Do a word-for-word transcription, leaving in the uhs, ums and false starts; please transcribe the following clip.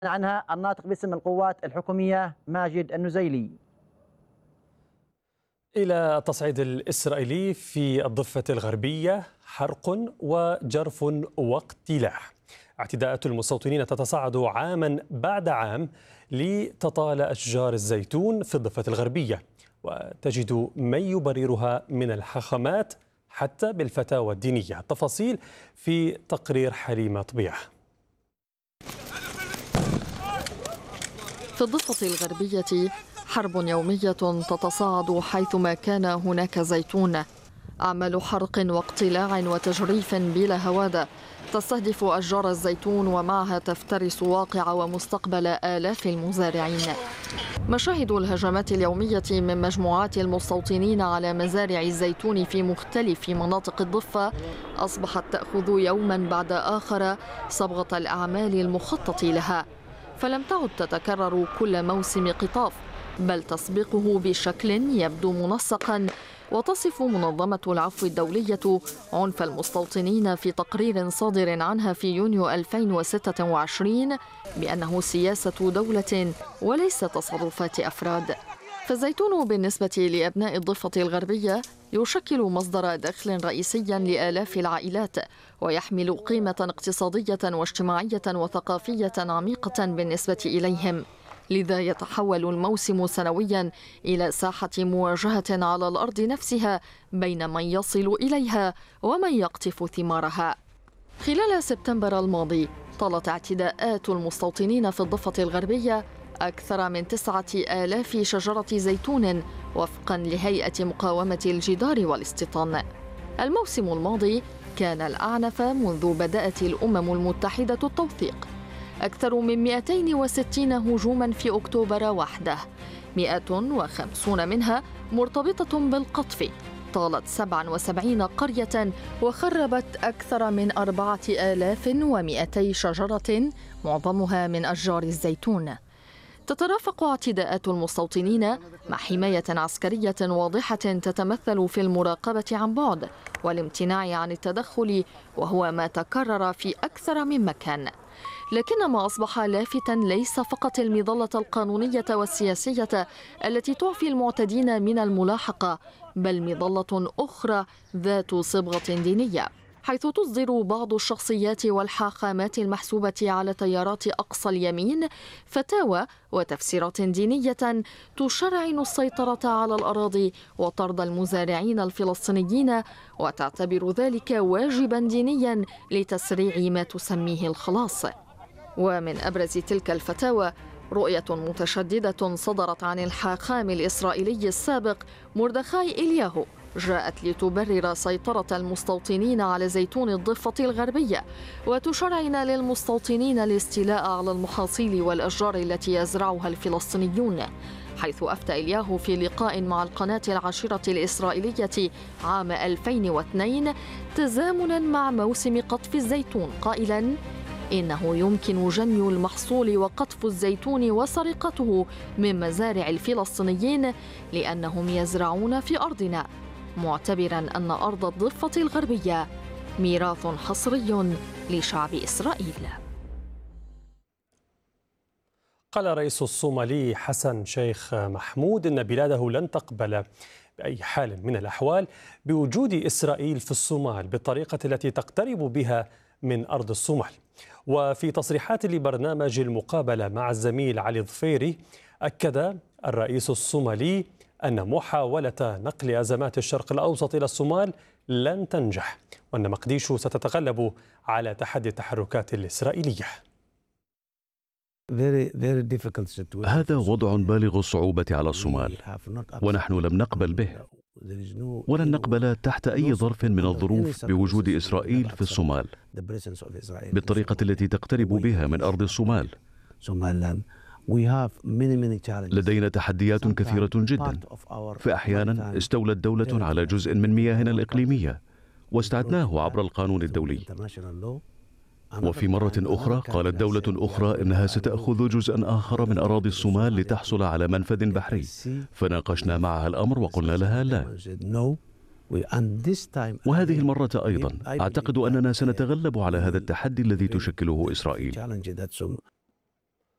عنها الناطق باسم القوات الحكومية ماجد النزيلي. إلى التصعيد الإسرائيلي في الضفة الغربية، حرق وجرف واقتلاع. اعتداءات المستوطنين تتصاعد عاما بعد عام لتطال أشجار الزيتون في الضفة الغربية، وتجد من يبررها من الحاخامات حتى بالفتاوى الدينية. التفاصيل في تقرير حليمة طبيعة. في الضفة الغربية حرب يومية تتصاعد حيثما كان هناك زيتون. أعمال حرق واقتلاع وتجريف بلا هوادة تستهدف أشجار الزيتون، ومعها تفترس واقع ومستقبل آلاف المزارعين. مشاهد الهجمات اليومية من مجموعات المستوطنين على مزارع الزيتون في مختلف مناطق الضفة أصبحت تأخذ يوما بعد آخر صبغة الأعمال المخطط لها، فلم تعد تتكرر كل موسم قطاف، بل تسبقه بشكل يبدو منسقا. وتصف منظمة العفو الدولية عنف المستوطنين في تقرير صادر عنها في يونيو ألفين وستة وعشرين بأنه سياسة دولة وليس تصرفات أفراد. فالزيتون بالنسبة لأبناء الضفة الغربية يشكل مصدر دخل رئيسيا لآلاف العائلات، ويحمل قيمة اقتصادية واجتماعية وثقافية عميقة بالنسبة إليهم. لذا يتحول الموسم سنويا إلى ساحة مواجهة على الأرض نفسها بين من يصل إليها ومن يقطف ثمارها. خلال سبتمبر الماضي طالت اعتداءات المستوطنين في الضفة الغربية أكثر من تسعة آلاف شجرة زيتون وفقا لهيئة مقاومة الجدار والاستيطان. الموسم الماضي كان الأعنف منذ بدأت الأمم المتحدة التوثيق، أكثر من مئتين وستين هجوما في أكتوبر وحده، مئة وخمسين منها مرتبطة بالقطف، طالت سبعة وسبعين قرية وخربت أكثر من أربعة آلاف ومئتي شجرة معظمها من أشجار الزيتون. تترافق اعتداءات المستوطنين مع حماية عسكرية واضحة تتمثل في المراقبة عن بعد والامتناع عن التدخل، وهو ما تكرر في أكثر من مكان. لكن ما أصبح لافتا ليس فقط المظلة القانونية والسياسية التي تعفي المعتدين من الملاحقة، بل مظلة أخرى ذات صبغة دينية، حيث تصدر بعض الشخصيات والحاخامات المحسوبة على تيارات أقصى اليمين فتاوى وتفسيرات دينية تشرعن السيطرة على الأراضي وطرد المزارعين الفلسطينيين، وتعتبر ذلك واجبا دينيا لتسريع ما تسميه الخلاص. ومن أبرز تلك الفتاوى رؤية متشددة صدرت عن الحاخام الإسرائيلي السابق مردخاي إلياهو، جاءت لتبرر سيطرة المستوطنين على زيتون الضفة الغربية وتشرعن للمستوطنين الاستيلاء على المحاصيل والأشجار التي يزرعها الفلسطينيون، حيث أفتى إلياهو في لقاء مع القناة العاشرة الإسرائيلية عام ألفين واثنين تزامنا مع موسم قطف الزيتون قائلا: إنه يمكن جني المحصول وقطف الزيتون وسرقته من مزارع الفلسطينيين لأنهم يزرعون في أرضنا، معتبرا أن أرض الضفة الغربية ميراث حصري لشعب إسرائيل. قال رئيس الصومالي حسن شيخ محمود إن بلاده لن تقبل بأي حال من الأحوال بوجود إسرائيل في الصومال بالطريقة التي تقترب بها من أرض الصومال. وفي تصريحات لبرنامج المقابلة مع الزميل علي ظفيري، أكد الرئيس الصومالي أن محاولة نقل أزمات الشرق الأوسط إلى الصومال لن تنجح، وأن مقديشو ستتغلب على تحدي التحركات الإسرائيلية. هذا وضع بالغ الصعوبة على الصومال، ونحن لم نقبل به، ولن نقبل تحت أي ظرف من الظروف بوجود إسرائيل في الصومال بالطريقة التي تقترب بها من أرض الصومال. لدينا تحديات كثيرة جدا، فأحيانا استولت دولة على جزء من مياهنا الإقليمية واستعدناه عبر القانون الدولي، وفي مرة أخرى قالت دولة أخرى إنها ستأخذ جزءا آخر من أراضي الصومال لتحصل على منفذ بحري، فناقشنا معها الأمر وقلنا لها لا. وهذه المرة أيضا أعتقد أننا سنتغلب على هذا التحدي الذي تشكله إسرائيل.